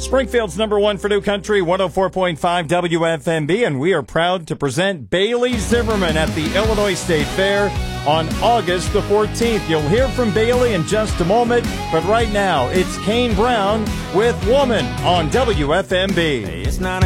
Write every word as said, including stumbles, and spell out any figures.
Springfield's number one for New Country, one oh four point five W F M B, and we are proud to present Bailey Zimmerman at the Illinois State Fair on August the fourteenth. You'll hear from Bailey in just a moment, but right now it's Kane Brown with Woman on W F M B. It's not